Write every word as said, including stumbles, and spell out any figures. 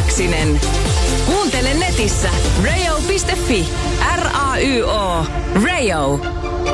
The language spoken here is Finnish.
Räksinen. Kuuntele netissä radio piste fi. R A Y O. Radio.